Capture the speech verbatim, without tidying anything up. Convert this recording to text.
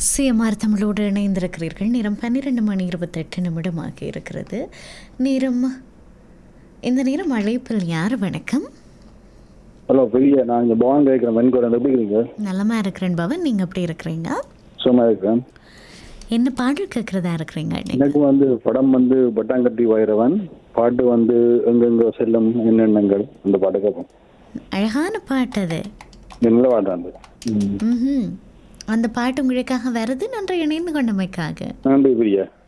CMR தமிழோடு இணைந்திருக்கிறீர்கள். நேரம் பன்னிரெண்டு மணி இருபத்தெட்டு நிமிடமாக இருக்கிறது. நேரம் இந்த நேரம் அழைப்பில் யார்? வணக்கம். ஹலோ பெரிய, நான் இங்கே பவன் கேட்குறேன். வெண்கோடன் எப்படி இருக்கீங்க? நலமா இருக்கிறேன் பவன், நீங்க எப்படி இருக்கிறீங்க? சும்மா இருக்கிறேன். என்ன பாடல் கேட்கறதா இருக்கிறீங்க? எனக்கு வந்து படம் வந்து பட்டாங்கட்டி வைரவன், பாட்டு வந்து எங்கெங்க செல்லும் என்னென்னங்கள், அந்த பாட்டு கேட்போம். அழகான பாட்டு அது. நல்ல பாட்டு அந்த ம் அந்த பாட்டு உங்களுக்காக வருது. நன்றி இணைந்து கொண்டமைக்காக. நன்றி பிரியா.